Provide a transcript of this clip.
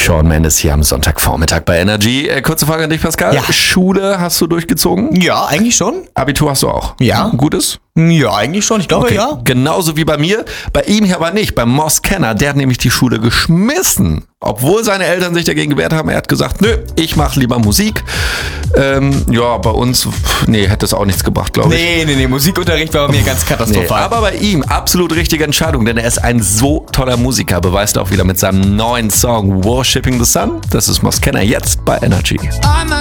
Shawn Mendes hier am Sonntagvormittag bei Energy. Kurze Frage an dich, Pascal. Ja. Schule hast du durchgezogen? Ja, eigentlich schon. Abitur hast du auch? Ja. Gutes? Ja, eigentlich schon. Ich glaube, Okay. ja. Genauso wie bei mir. Bei ihm hier aber nicht. Bei Moss Kenner. Der hat nämlich die Schule geschmissen. Obwohl seine Eltern sich dagegen gewehrt haben. Er hat gesagt, nö, ich mache lieber Musik. Ja, bei uns, hätte es auch nichts gebracht, glaube ich. Nee. Musikunterricht war bei mir ganz katastrophal. Aber bei ihm absolut richtige Entscheidung, denn er ist ein so toller Musiker, beweist auch wieder mit seinem neuen Song Worshipping the Sun. Das ist Moss Kenner jetzt bei Energy. I'm a